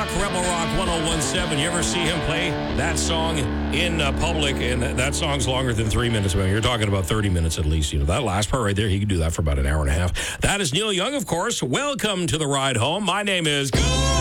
Rock, Rebel Rock 1017. You ever see him play that song in public? And that song's longer than 3 minutes. You're talking about 30 minutes at least. You know, that last part right there, he could do that for about an hour and a half. That is Neil Young, of course. Welcome to the ride home. My name is...